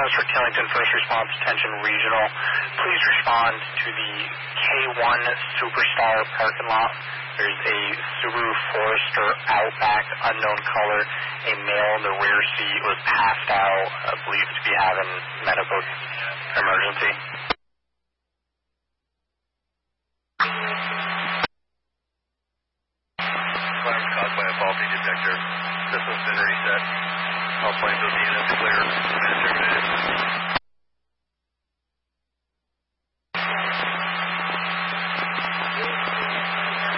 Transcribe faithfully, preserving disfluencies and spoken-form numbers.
Westford Killington First Response Attention Regional. Please respond to the K one Superstar parking lot. There's a Subaru Forester Outback, unknown color. A male in the rear seat was passed out, uh, believed to be having medical emergency. Alarm caused by a faulty detector. System's been reset. All planes will be in the clear. Minute terminated.